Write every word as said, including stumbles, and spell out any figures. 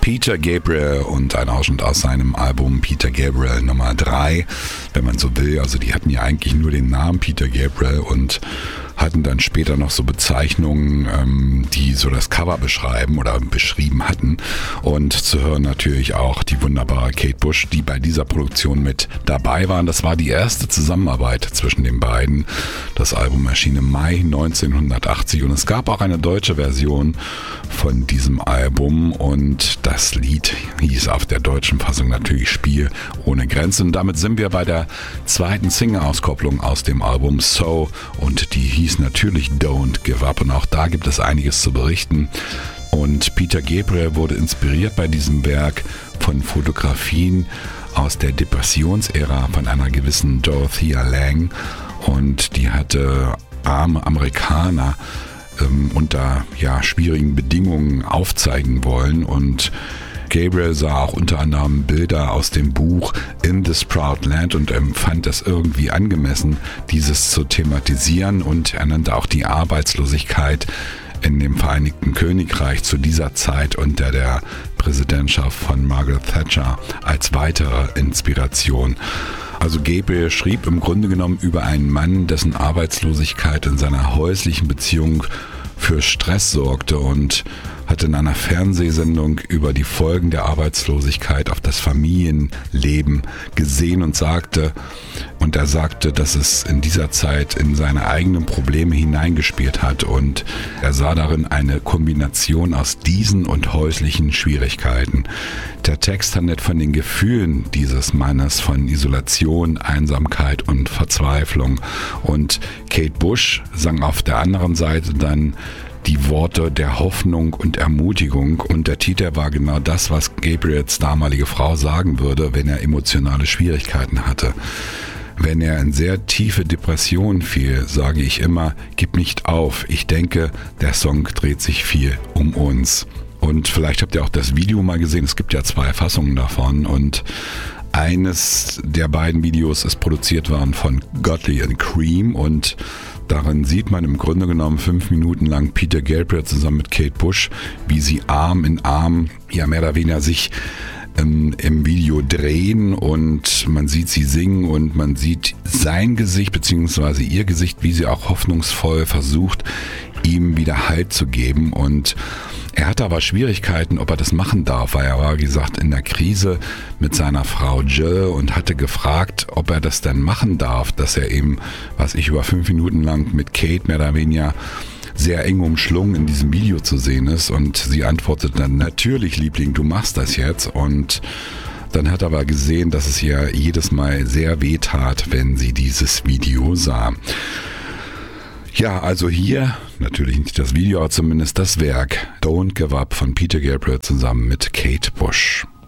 Peter Gabriel und ein Ausschnitt aus seinem Album Peter Gabriel Nummer drei, wenn man so will. Also die hatten ja eigentlich nur den Namen Peter Gabriel und hatten dann später noch so Bezeichnungen, ähm, die so das Cover beschreiben oder beschrieben hatten. Und zu hören natürlich auch die wunderbare Kate Bush, die bei dieser Produktion mit dabei waren. Das war die erste Zusammenarbeit zwischen den beiden. Das Album erschien im Mai neunzehnhundertachtzig und es gab auch eine deutsche Version von diesem Album und das Lied hieß auf der deutschen Fassung natürlich Spiel ohne Grenzen. Und damit sind wir bei der zweiten Single-Auskopplung aus dem Album So und die hieß natürlich Don't Give Up und auch da gibt es einiges zu berichten. Und Peter Gabriel wurde inspiriert bei diesem Werk von Fotografien aus der Depressionsära von einer gewissen Dorothea Lange und die hatte arme Amerikaner ähm, unter ja, schwierigen Bedingungen aufzeigen wollen und Gabriel sah auch unter anderem Bilder aus dem Buch In This Proud Land und empfand es irgendwie angemessen, dieses zu thematisieren und er nannte auch die Arbeitslosigkeit in dem Vereinigten Königreich zu dieser Zeit unter der Präsidentschaft von Margaret Thatcher als weitere Inspiration. Also Gabriel schrieb im Grunde genommen über einen Mann, dessen Arbeitslosigkeit in seiner häuslichen Beziehung für Stress sorgte und hat in einer Fernsehsendung über die Folgen der Arbeitslosigkeit auf das Familienleben gesehen und sagte, und er sagte, dass es in dieser Zeit in seine eigenen Probleme hineingespielt hat und er sah darin eine Kombination aus diesen und häuslichen Schwierigkeiten. Der Text handelt von den Gefühlen dieses Mannes, von Isolation, Einsamkeit und Verzweiflung und Kate Bush sang auf der anderen Seite dann die Worte der Hoffnung und Ermutigung und der Titel war genau das, was Gabriels damalige Frau sagen würde, wenn er emotionale Schwierigkeiten hatte. Wenn er in sehr tiefe Depressionen fiel, sage ich immer, gib nicht auf. Ich denke, der Song dreht sich viel um uns. Und vielleicht habt ihr auch das Video mal gesehen, es gibt ja zwei Fassungen davon und eines der beiden Videos ist produziert worden von Godley and Cream und darin sieht man im Grunde genommen fünf Minuten lang Peter Gabriel zusammen mit Kate Bush, wie sie Arm in Arm, ja mehr oder weniger sich ähm, im Video drehen und man sieht sie singen und man sieht sein Gesicht bzw. ihr Gesicht, wie sie auch hoffnungsvoll versucht, ihm wieder Halt zu geben und er hatte aber Schwierigkeiten, ob er das machen darf, weil er war, wie gesagt, in der Krise mit seiner Frau Jill und hatte gefragt, ob er das denn machen darf, dass er eben, was ich über fünf Minuten lang mit Kate mehr oder weniger sehr eng umschlungen in diesem Video zu sehen ist und sie antwortet dann, natürlich Liebling, du machst das jetzt und dann hat er aber gesehen, dass es ihr jedes Mal sehr weh tat, wenn sie dieses Video sah. Ja, also hier, natürlich nicht das Video, aber zumindest das Werk Don't Give Up von Peter Gabriel zusammen mit Kate Bush.